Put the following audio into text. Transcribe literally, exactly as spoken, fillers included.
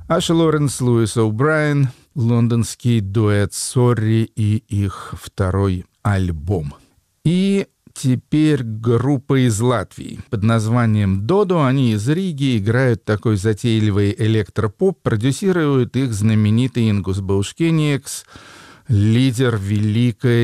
Аша Лоренс, Луис О'Брайен, лондонский дуэт «Sorry» и их второй альбом. И теперь группа из Латвии под названием «Додо». Они из Риги, играют такой затейливый электропоп. Продюсирует их знаменитый Ингус Баушкениекс, лидер великой